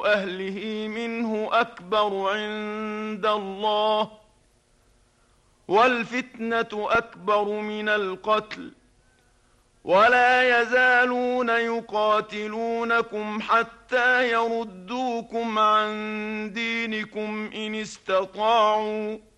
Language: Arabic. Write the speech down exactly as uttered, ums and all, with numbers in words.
أهله منه أكبر عند الله، والفتنة أكبر من القتل، ولا يزالون يقاتلونكم حتى يردوكم عن دينكم إن استطاعوا،